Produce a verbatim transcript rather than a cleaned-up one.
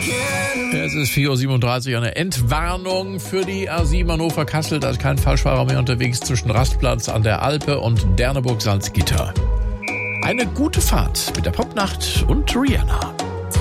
Es ist vier Uhr siebenunddreißig, eine Entwarnung für die A sieben Hannover-Kassel. Da ist kein Falschfahrer mehr unterwegs zwischen Rastplatz an der Alpe und Derneburg-Salzgitter. Eine gute Fahrt mit der Popnacht und Rihanna.